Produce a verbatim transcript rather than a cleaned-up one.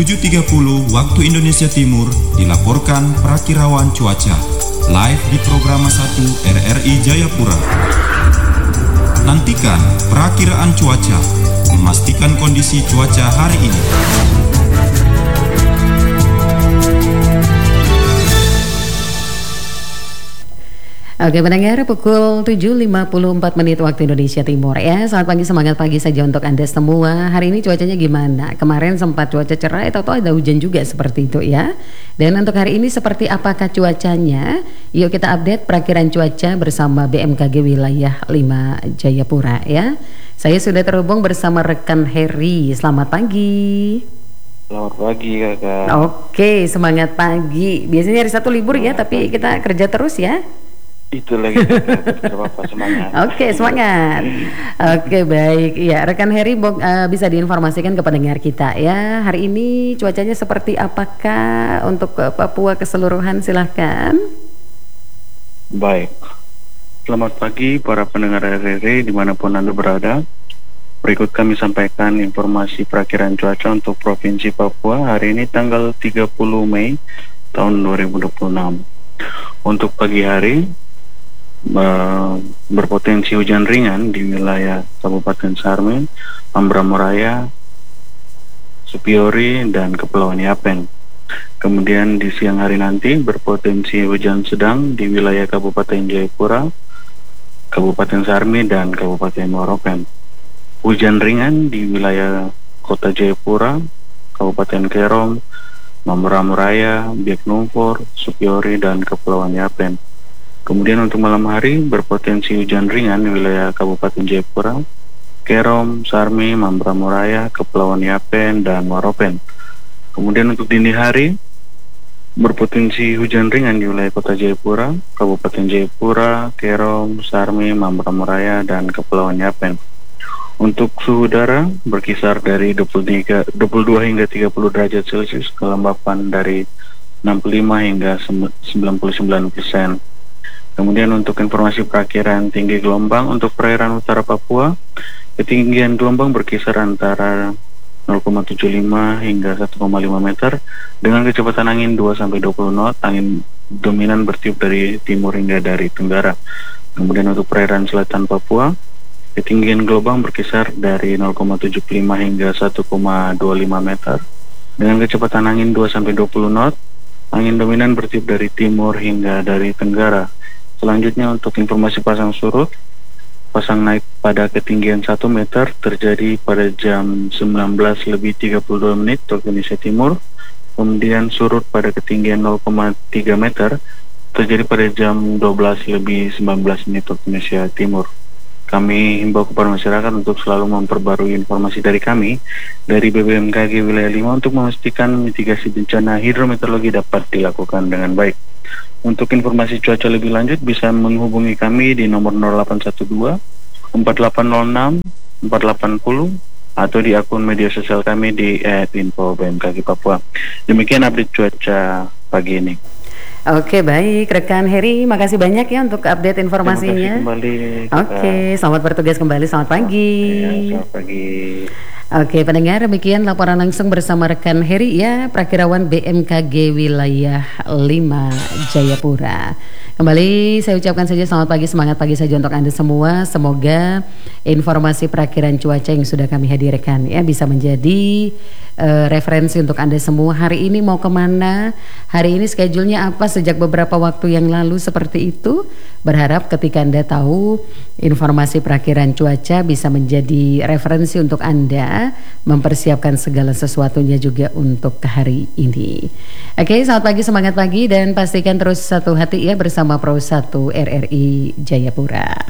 tujuh tiga puluh waktu Indonesia Timur dilaporkan Prakirawan Cuaca live di Program satu R R I Jayapura. Nantikan perakiraan cuaca, memastikan kondisi cuaca hari ini. Oke pendengar, pukul tujuh lima puluh empat menit waktu Indonesia Timur ya. Selamat pagi, semangat pagi saja untuk Anda semua. Hari ini cuacanya gimana? Kemarin sempat cuaca cerah, atau ada hujan juga seperti itu ya. Dan untuk hari ini seperti apakah cuacanya? Yuk kita update perakiran cuaca bersama B M K G Wilayah lima Jayapura ya. Saya sudah terhubung bersama rekan Heri. Selamat pagi. Selamat pagi kakak. Oke, semangat pagi. Biasanya hari Sabtu libur ya, tapi kita kerja terus ya. Itu lagi Bapak, semangat. Oke, semangat. Oke, baik. Ya, rekan Heri uh, bisa diinformasikan ke pendengar kita ya. Hari ini cuacanya seperti apakah untuk uh, Papua keseluruhan? Silahkan. Baik. Selamat pagi para pendengar R R I dimanapun Anda berada. Berikut kami sampaikan informasi perakiraan cuaca untuk Provinsi Papua hari ini tanggal tiga puluh Mei tahun dua ribu dua puluh enam. Untuk pagi hari Uh, berpotensi hujan ringan di wilayah Kabupaten Sarmin, Ambramuraya, Supiori, dan Kepulauan Yapen. Kemudian di siang hari nanti berpotensi hujan sedang di wilayah Kabupaten Jayapura, Kabupaten Sarmin, dan Kabupaten Moropen. Hujan ringan di wilayah Kota Jayapura, Kabupaten Kerom, Ambramuraya, Biak Numfor, Supiori, dan Kepulauan Yapen. Kemudian untuk malam hari berpotensi hujan ringan di wilayah Kabupaten Jayapura, Kerom, Sarmi, Ambramuraya, Kepulauan Yapen, dan Moropen. Kemudian untuk dini hari berpotensi hujan ringan di wilayah Kota Jayapura, Kabupaten Jayapura, Kerom, Sarmi, Ambramuraya, dan Kepulauan Yapen. Untuk suhu udara berkisar dari dua puluh tiga, dua puluh dua hingga tiga puluh derajat Celcius, kelembapan dari enam puluh lima hingga sembilan puluh sembilan persen. Kemudian untuk informasi perakiran tinggi gelombang untuk perairan utara Papua, ketinggian gelombang berkisar antara nol koma tujuh lima hingga satu koma lima meter dengan kecepatan angin dua sampai dua puluh knot. Angin dominan bertiup dari timur hingga dari tenggara. Kemudian untuk perairan selatan Papua, ketinggian gelombang berkisar dari nol koma tujuh lima hingga satu koma dua lima meter dengan kecepatan angin dua sampai dua puluh knot. Angin dominan bertiup dari timur hingga dari tenggara. Selanjutnya untuk informasi pasang surut, pasang naik pada ketinggian satu meter terjadi pada jam sembilan belas lebih tiga puluh dua menit waktu Indonesia Timur. Kemudian surut pada ketinggian nol koma tiga meter terjadi pada jam dua belas lebih sembilan belas menit waktu Indonesia Timur. Kami himbau kepada masyarakat untuk selalu memperbarui informasi dari kami dari B M K G Wilayah lima untuk memastikan mitigasi bencana hidrometeorologi dapat dilakukan dengan baik. Untuk informasi cuaca lebih lanjut bisa menghubungi kami di nomor nol delapan satu dua empat delapan nol enam empat delapan nol nol atau di akun media sosial kami di et info B M K G Papua. Demikian update cuaca pagi ini. Oke, baik rekan Heri, makasih banyak ya untuk update informasinya. Terima kasih kembali. Oke, selamat bertugas kembali, selamat pagi. Ya, selamat pagi. Oke pendengar, demikian laporan langsung bersama rekan Heri ya, Prakirawan B M K G Wilayah lima Jayapura. Kembali saya ucapkan saja selamat pagi, semangat pagi saja untuk Anda semua. Semoga informasi perakiran cuaca yang sudah kami hadirkan ya bisa menjadi uh, referensi untuk Anda semua. Hari ini mau kemana? Hari ini schedule-nya apa sejak beberapa waktu yang lalu seperti itu. Berharap ketika Anda tahu informasi perakiran cuaca bisa menjadi referensi untuk Anda mempersiapkan segala sesuatunya juga untuk hari ini. Oke, selamat pagi, semangat pagi, dan pastikan terus satu hati ya bersama Pro satu R R I Jayapura.